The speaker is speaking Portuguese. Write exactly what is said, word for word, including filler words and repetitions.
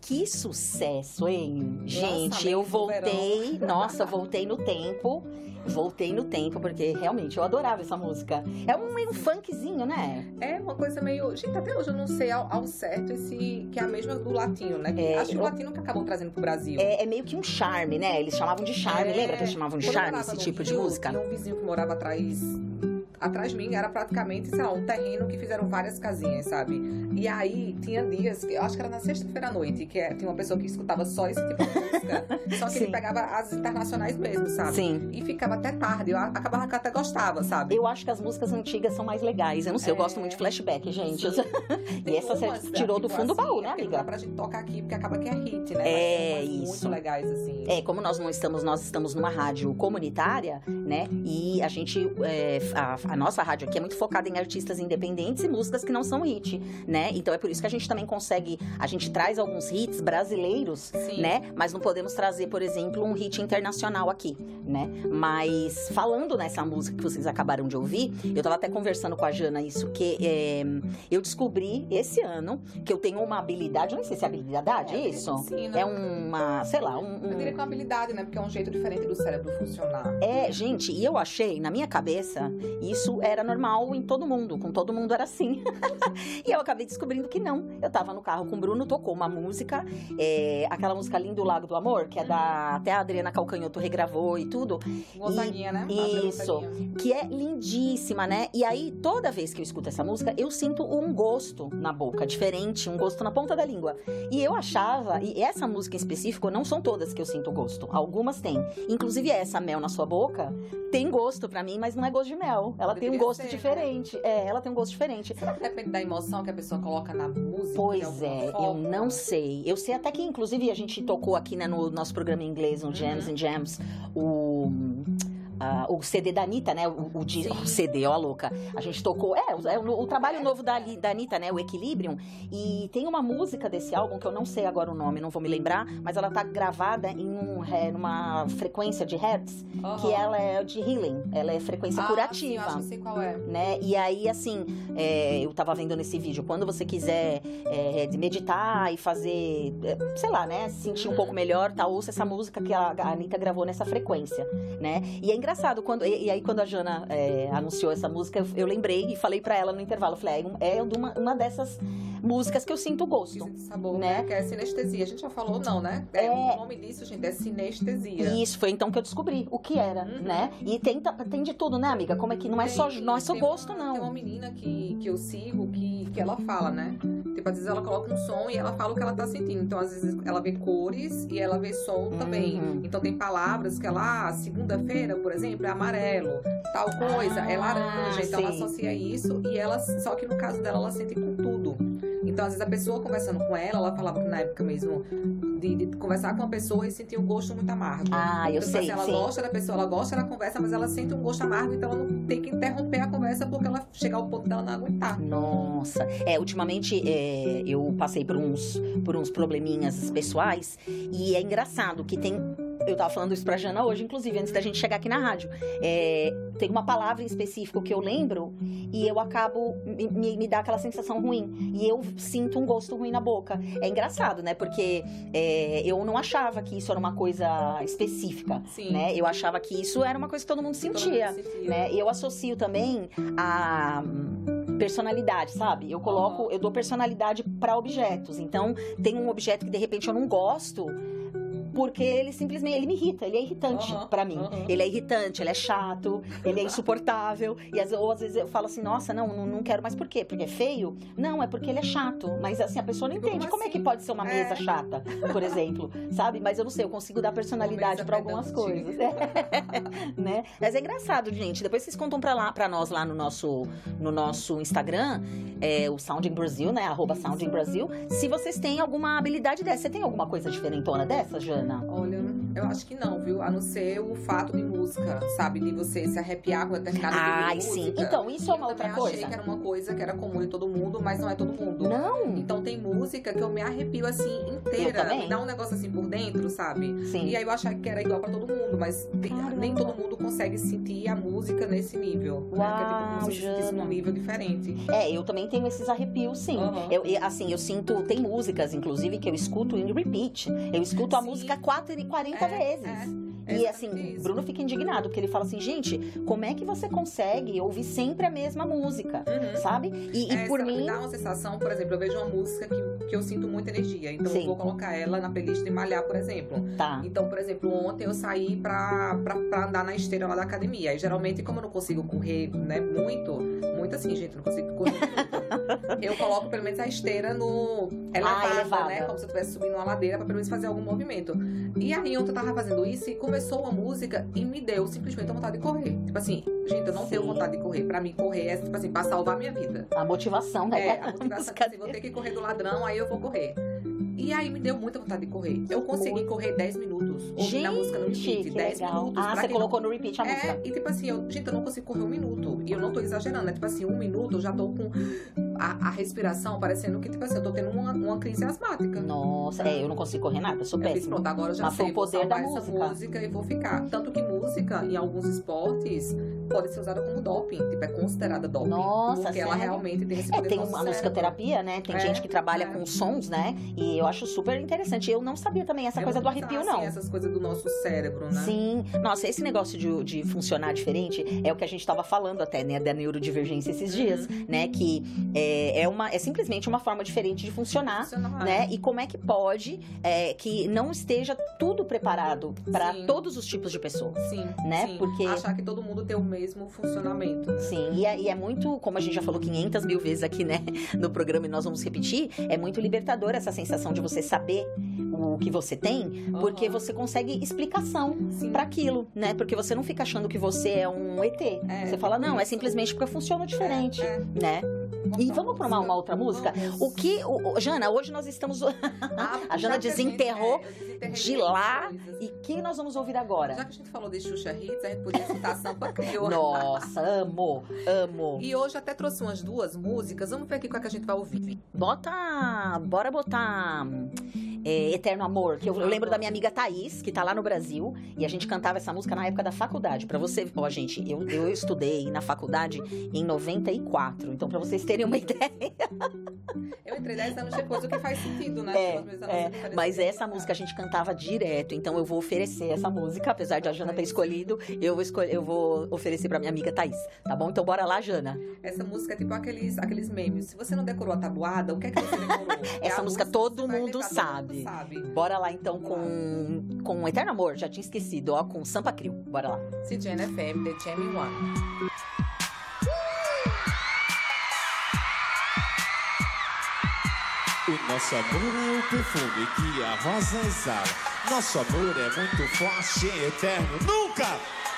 Que sucesso, hein? Nossa, Gente, eu voltei, verão. nossa, voltei no tempo, voltei no tempo, porque realmente eu adorava essa música. É um, um funkzinho, né? É uma coisa meio... Gente, até hoje eu não sei ao, ao certo esse, que é a mesma do latino, né? Que É, acho que eu- o latino que acabou trazendo pro Brasil. É, é meio que um charme, né? Eles chamavam de charme, É, lembra que eles chamavam de quando eu charme morava esse no tipo de Rio, música? Tinha um vizinho que morava atrás... Atrás de mim era praticamente, sei lá, um terreno que fizeram várias casinhas, sabe? E aí, tinha dias, que eu acho que era na sexta-feira à noite, que é, tinha uma pessoa que escutava só esse tipo de música, só que Sim. ele pegava as internacionais mesmo, sabe? Sim. E ficava até tarde, eu a- acabava que eu até gostava, sabe? Eu acho que as músicas antigas são mais legais. Eu não sei, eu É. gosto muito de flashback, gente. Sim. E Tem essa umas, você tirou do tipo fundo do assim, baú, é né, porque não dá amiga? pra gente tocar aqui, porque acaba que é hit, né? É, Mas tem umas isso. muito legais, assim. É, como nós não estamos, nós estamos numa rádio comunitária, né? E a gente, é, a, a nossa rádio aqui é muito focada em artistas independentes e músicas que não são hit, né? Então é por isso que a gente também consegue, a gente traz alguns hits brasileiros, Sim. né? Mas não podemos trazer, por exemplo, um hit internacional aqui, né? Mas falando nessa música que vocês acabaram de ouvir, eu tava até conversando com a Jana isso, que é, eu descobri esse ano que eu tenho uma habilidade, eu não sei se é habilidade, É, é isso? sim, né? É uma, sei lá, um... Eu um- diria que é uma habilidade, né? Porque é um jeito diferente do cérebro funcionar. É, gente, e eu achei, na minha cabeça, isso era normal em todo mundo, com todo mundo era assim. E eu acabei descobrindo que não. Eu tava no carro com o Bruno, tocou uma música, é, aquela música Lindo Lago do Amor, que é da... Até a Adriana Calcanhoto regravou e tudo. Gonzaguinha, né? Fazendo Isso, Gonzaguinha. que é lindíssima, né? E aí, toda vez que eu escuto essa música, eu sinto um gosto na boca, diferente, um gosto na ponta da língua. E eu achava, e essa música em específico, não são todas que eu sinto gosto, algumas têm. Inclusive essa, Mel na Sua Boca, tem gosto pra mim, mas não é gosto de mel. Ela tem um Deveria gosto ser, né? diferente. É, ela tem um gosto diferente. Será que depende da emoção que a pessoa coloca na música? de Pois alguma é, eu forma? não sei. Eu sei até que, inclusive, a gente tocou aqui, né, no nosso programa em inglês, no Jams and Jams, o... ah, o C D da Anitta, né? O, o, di- Sim. o C D, ó, a louca. A gente tocou. É, o, é o- o trabalho novo da, Ali- da Anitta, né? O Equilibrium. E tem uma música desse álbum que eu não sei agora o nome, não vou me lembrar, mas ela tá gravada em um, é, numa frequência de hertz, Aham. que ela é de healing, ela é frequência Ah, curativa. sim, eu acho que sei qual é. Né? E aí, assim, é, eu tava vendo nesse vídeo, quando você quiser é, de meditar e fazer, é, sei lá, né, se sentir um Uhum. pouco melhor, tá, ouça essa música que a, a Anitta gravou nessa frequência, né? E é engraçado, quando, e, e aí quando a Jana é, anunciou essa música, eu, eu lembrei e falei pra ela no intervalo, eu falei, é, um- é de uma, uma dessas músicas que eu sinto gosto. Esse sabor, Né? né? Que é sinestesia. A gente já falou, não, né? É, É. O nome disso, gente, é sinestesia. E isso foi então que eu descobri o que era, Uhum. né? E tem, ta- tem de tudo, né, amiga? Como é que não é só, Tem- não é só tem gosto, uma- não. Tem uma menina que, que eu sigo que, que ela fala, né? Tipo, às vezes ela coloca um som e ela fala o que ela tá sentindo. Então, às vezes, ela vê cores e ela vê som também. Uhum. Então, tem palavras que ela, ah, segunda-feira, por exemplo, é amarelo. Tal coisa é Ah, laranja. Então, ela sim. associa isso e ela... Só que no caso dela, ela sente com tudo. Então, às vezes, a pessoa conversando com ela, ela falava que na época mesmo de, de conversar com a pessoa e sentir um gosto muito amargo. Ah, eu Então, sei, assim, ela sim. gosta da pessoa, ela gosta da conversa, mas ela sente um gosto amargo, então ela não tem que interromper a conversa porque ela chega ao ponto dela não aguentar. Nossa, é, ultimamente é, eu passei por uns, por uns probleminhas pessoais e é engraçado que tem, eu tava falando isso pra Jana hoje, inclusive, antes da gente chegar aqui na rádio, é, tem uma palavra em específico que eu lembro e eu acabo, me, me, me dá aquela sensação ruim e eu sinto um gosto ruim na boca. É engraçado, né, porque é, eu não achava que isso era uma coisa específica, Sim. né, eu achava que isso era uma coisa que todo mundo Todo mundo sentia, sentia. né, e eu associo também a personalidade, sabe? Eu coloco, eu dou personalidade pra objetos. Então, tem um objeto que de repente eu não gosto, porque ele simplesmente ele me irrita, ele é irritante Aham, pra mim. aham. Ele é irritante, ele é chato, ele é insuportável. E às, ou às vezes eu falo assim, nossa, não, não, não quero mais. Por quê? Porque é feio? Não, é porque ele é chato. Mas assim, a pessoa não Como entende. Como é que assim? pode ser uma mesa É. chata, por exemplo? Sabe? Mas eu não sei, eu consigo dar personalidade mesa pra algumas pedante. coisas. Né? Mas é engraçado, gente. Depois vocês contam pra, lá, pra nós lá no nosso, no nosso Instagram, é, o Sounding Brasil, né? Arroba Sounding Brasil. Se vocês têm alguma habilidade dessa. Você tem alguma coisa diferentona dessa, Jana? Olha, eu acho que não, viu? A não ser o fato de música, sabe? De você se arrepiar com determinado tipo de Ai, música. sim. Então, isso é uma Eu outra também coisa. achei que era uma coisa que era comum de todo mundo, mas não é todo mundo. Não. Então tem música música que eu me arrepio assim inteira. Me dá um negócio assim por dentro, sabe? Sim. E aí eu achava que era igual pra todo mundo, mas Caramba. nem todo mundo consegue sentir a música nesse nível. Uau, né? Que é tipo como se Jana. sentisse num nível diferente. É, eu também tenho esses arrepios, sim. Uhum. Eu, assim, eu sinto... Tem músicas, inclusive, que eu escuto em repeat. Eu escuto a sim. música quatro e quarenta é, vezes. É. E assim, isso. Bruno fica indignado, porque ele fala assim, gente, como é que você consegue ouvir sempre a mesma música, uhum. sabe? E, é, e por mim... Me dá uma sensação, por exemplo, eu vejo uma música que, que eu sinto muita energia, então Sim. eu vou colocar ela na playlist de malhar, por exemplo. Tá. Então, por exemplo, ontem eu saí pra, pra, pra andar na esteira lá da academia, e geralmente, como eu não consigo correr, né, muito, muito assim, gente, eu não consigo correr muito, eu coloco pelo menos a esteira no... elevada, ah, elevada. né? Como se eu estivesse subindo uma ladeira pra pelo menos fazer algum movimento. E aí, ontem eu tava fazendo isso e começou uma música e me deu simplesmente a vontade de correr. Tipo assim, gente, eu não Sim. tenho vontade de correr. Pra mim, correr é, tipo assim, pra salvar a minha vida. A motivação, né? É, a motivação é assim, vou ter que correr do ladrão, aí eu vou correr. E aí me deu muita vontade de correr. Eu consegui correr dez minutos. Ouvindo a música no repeat. dez minutos. Ah, você colocou não... no repeat a é, música. E tipo assim, eu, gente, eu não consigo correr um minuto. E eu não tô exagerando, né? Tipo assim, um minuto eu já tô com a, a respiração parecendo que, tipo assim, eu tô tendo uma, uma crise asmática. Nossa, é, eu não consigo correr nada, eu sou péssima. Eu disse, pronto, agora eu já Mas sei, foi o poder da essa música. música e vou ficar. Tanto que música, em alguns esportes, pode ser usada como doping. Tipo, é considerada doping. Nossa, porque sério? ela realmente tem esse é, poder tem no uma cérebro. musicoterapia, né? Tem é, gente que trabalha é. com sons, né? E eu acho super interessante. Eu não sabia também essa é coisa do arrepio, assim, não. Essas coisas do nosso cérebro, né? Sim. Nossa, esse negócio de, de funcionar diferente é o que a gente tava falando até, né? Da neurodivergência esses dias, uhum. né? Que é, é, uma, é simplesmente uma forma diferente de funcionar, funcionar. né? E como é que pode é, que não esteja tudo preparado para todos os tipos de pessoas. Sim, né? Sim. Porque... achar que todo mundo tem o mesmo funcionamento. Né? Sim, e é, e é muito, como a gente já falou quinhentas mil vezes aqui, né? No programa, e nós vamos repetir, é muito libertador essa sensação de você saber o que você tem, porque uhum. você consegue explicação para aquilo, né? Porque você não fica achando que você é um E T. É, você fala, não, é simplesmente porque eu funciono diferente, é, é. né? E vamos para uma, uma outra música? Vamos. O que... O, o, Jana, hoje nós estamos... Ah, a Jana desenterrou é, de lá. E que nós vamos ouvir agora? Já que a gente falou de Xuxa Hits, a gente podia citar Sampa Crio. Nossa, amo, amo. E hoje até trouxe umas duas músicas. Vamos ver aqui qual é que a gente vai ouvir. Bota... Bora botar... É, Eterno Amor, que eu, eu lembro da minha amiga Thaís, que tá lá no Brasil, e a gente cantava essa música na época da faculdade. Pra você, ó, gente, eu, eu estudei na faculdade em noventa e quatro, então pra vocês terem uma ideia. Eu entrei dez anos depois, o que faz sentido, né? É, é, mas essa música a gente cantava direto, então eu vou oferecer essa música, apesar de a Jana ter escolhido, eu vou, escolher, eu vou oferecer pra minha amiga Thaís, tá bom? Então bora lá, Jana. Essa música é tipo aqueles, aqueles memes. Se você não decorou a tabuada, o que é que você decorou? Essa é música, música todo mundo sabe. sabe. Bora lá então com, com Eterno Amor, já tinha esquecido, ó, com Sampa Crio. Bora lá. C G N F M, The Jamming One. O nosso amor é o perfume que a rosa exala. Nosso amor é muito forte e eterno. Nunca